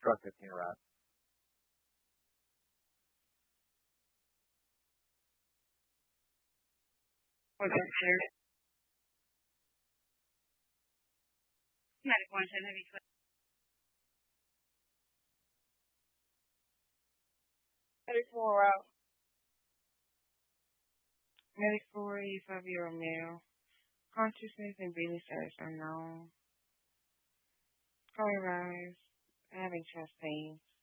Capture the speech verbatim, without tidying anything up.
drug fifteen arrest. Was that clear? Medical one ten heavy foot. Medic four out. Medic four, eighty-five year old male. Consciousness and breathing status unknown. Color rise. Having chest pain.